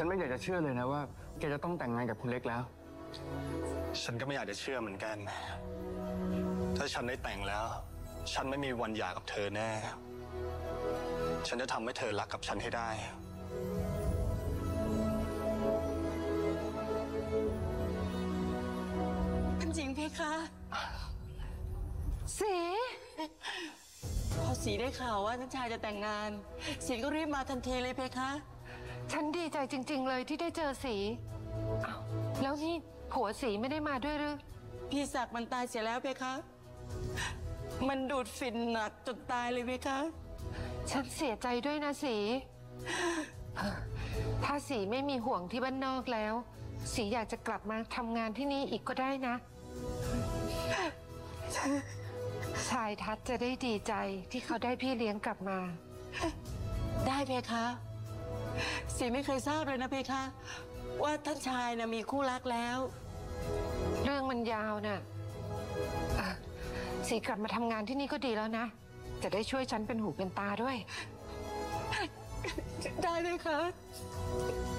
นไม่อยากจะเชื่อเลยนะว่าแกจะต้องแต่งงานกับคุณเล็กแล้วฉันก็ไม่อยากจะเชื่อเหมือนกัน ถ้าฉันได้แต่งแล้ว ฉันไม่มีวันหย่ากับเธอแน่ ฉันจะทำให้เธอรักกับฉันให้ได้จริงเพคะสีพอสีได้ข่าวว่าท่านชายจะแต่งงานสีก็รีบมาทันทีเลยเพคะฉันดีใจจริงๆเลยที่ได้เจอสีอ้าวแล้วนี่ผัวสีไม่ได้มาด้วยหรือพี่ศักดิ์มันตายเสียแล้วเพคะมันดูดฝิ่นหนักจนตายเลยเพคะฉันเสียใจด้วยนะสีถ้าสีไม่มีห่วงที่บ้านนอกแล้วสีอยากจะกลับมาทำงานที่นี่อีกก็ได้นะชายทัศน์จะได้ดีใจที่เขาได้พี่เลี้ยงกลับมาได้เพคะสีไม่เคยทราบเลยนะเพคะว่าท่านชายนะมีคู่รักแล้วเรื่องมันยาวน่ะสีกลับมาทำงานที่นี่ก็ดีแล้วนะจะได้ช่วยฉันเป็นหูเป็นตาด้วยได้เลยค่ะ